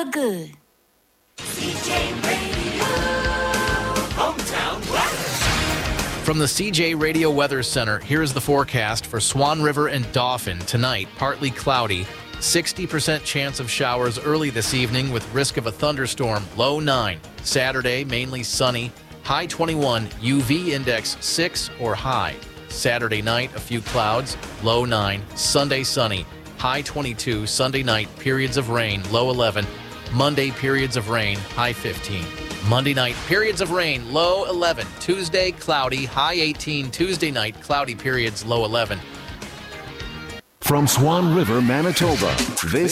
real good. CJ Radio, hometown weather. From the CJ Radio Weather Center, here's the forecast for Swan River and Dauphin. Tonight, partly cloudy. 60% chance of showers early this evening with risk of a thunderstorm, low 9. Saturday, mainly sunny, high 21, UV index 6 or high. Saturday night, a few clouds, low 9. Sunday, sunny, high 22. Sunday night, periods of rain, low 11. Monday, periods of rain, high 15. Monday night, periods of rain, low 11. Tuesday, cloudy, high 18. Tuesday night, cloudy periods, low 11. From Swan River, Manitoba, this